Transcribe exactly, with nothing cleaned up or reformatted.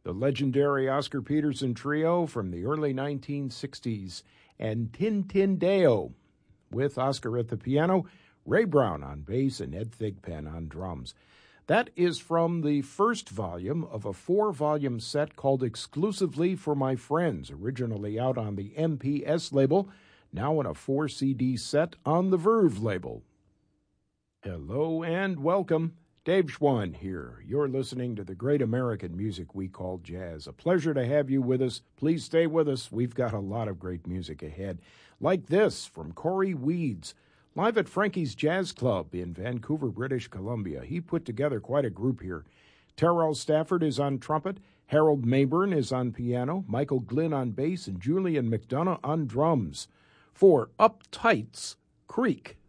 the legendary Oscar Peterson Trio from the early nineteen sixties, and Tin Tin Deo, with Oscar at the piano, Ray Brown on bass, and Ed Thigpen on drums. That is from the first volume of a four-volume set called Exclusively for My Friends, originally out on the M P S label, now in a four-C D set on the Verve label. Hello and welcome. Dave Schwann here. You're listening to the great American music we call jazz. A pleasure to have you with us. Please stay with us. We've got a lot of great music ahead. Like this from Corey Weeds, live at Frankie's Jazz Club in Vancouver, British Columbia. He put together quite a group here. Terrell Stafford is on trumpet, Harold Mayburn is on piano, Michael Glynn on bass, and Julian McDonough on drums. For Uptight's Creek.